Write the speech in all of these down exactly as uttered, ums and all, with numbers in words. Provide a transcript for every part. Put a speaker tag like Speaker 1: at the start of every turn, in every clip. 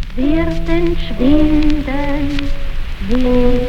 Speaker 1: wird entschwinden wie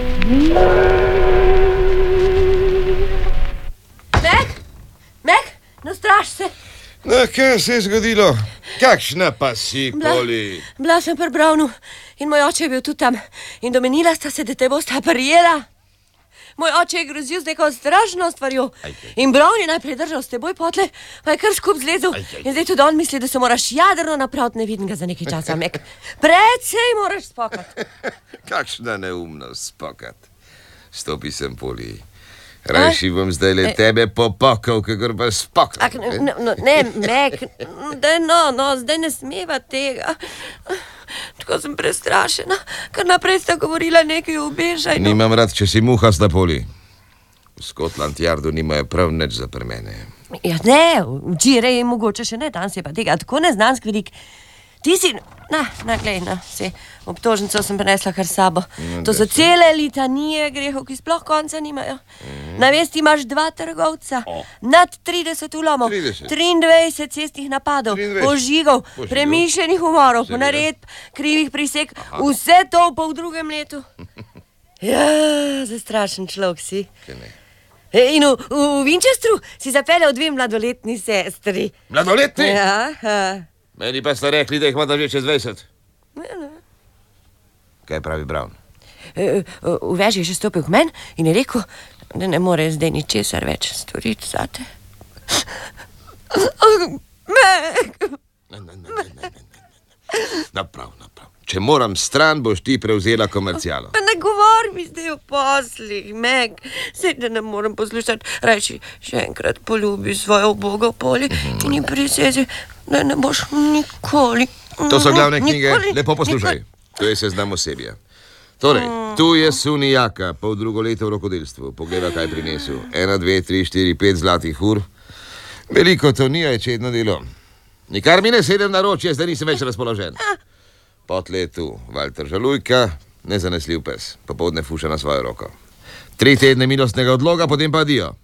Speaker 2: Meg, Meg, no straš se.
Speaker 3: No, kaj se je zgodilo? Kakšna pa si, Poli?
Speaker 2: Bila sem pri Brownu in moj oče je bil tudi tam in domenila sta se, da te bosta prijela. Moj oče je grozil z neko strašno stvarjo in Brown je najprej držal s teboj potle, pa je kar skup zlezel in zdaj tudi on misli, da se moraš jadrno napraviti, ne vidim ga za nekaj časa, Meg. Precej moraš spokati.
Speaker 3: Kakšna neumnost spokati. Stopi sem, Poli. Rajši bom zdaj le tebe popokal, kakor pa spokal.
Speaker 2: Ak, no, no, ne, Meg, da no, no, zdaj ne smeva tega. Tako sem prestrašena, ker naprej sta govorila nekaj o bežanju.
Speaker 3: Nimam rad, če si muhasta, Poli. V Scotland Yardu nimajo prav nič za pri mene.
Speaker 2: Ja, ne, včeraj je mogoče še ne, danes je pa tega tako neznanski velik. Ti si, na, na, glej, na, se, obtožnico sem prenesla kar s sabo.
Speaker 3: No,
Speaker 2: to so cele litanije grehov, ki sploh konca nimajo. Mm. Na vesti imaš dva trgovca,
Speaker 3: oh.
Speaker 2: nad trideset ulomov,
Speaker 3: trideset.
Speaker 2: triindvajset cestnih napadov,
Speaker 3: triindvajset.
Speaker 2: požigov,
Speaker 3: Požigov.
Speaker 2: premišljenih umorov,
Speaker 3: Seveda.
Speaker 2: ponaredb, krivih prisek, vse to pa v drugem letu. Ja, zastrašen človek si. E, in v, v, v Winchesteru si zapeljal dve mladoletni sestri.
Speaker 3: Mladoletni?
Speaker 2: Ja, ha.
Speaker 3: Meni pa sta rekli, da jih ima že čez dvajset. Kaj pravi Brown?
Speaker 2: E, v veži je še stopil k meni in je rekel, da ne more zdaj ničesar več storiti zate. Meg!
Speaker 3: Ne, ne, ne, ne, ne, ne. Naprav, naprav. Če moram stran, boš ti prevzela komercialo.
Speaker 2: Pa ne govor mi zdaj o poslih, Meg. Sej, da ne morem poslušati. Rajši še enkrat poljubi svojo ubogo Poli in ji prisezi, da ne boš nikoli.
Speaker 3: To so glavne knjige.
Speaker 2: Nikoli,
Speaker 3: Lepo poslušaj. To je seznam osebja. Torej, tu je Sunijaka, pol drugo leto v rokodelstvu. Pogleda, kaj prinesel. Ena, dve, tri, štiri, pet zlatih ur. Veliko to ni, je čedno delo. Nikar mi ne sedem na ročje, zdaj nisem več razpoložen. Potle je tu Walter Žalujka, nezanesljiv pes. Popoldne fuša na svojo roko. Tri tedne milostnega odloga, potem pa adijo.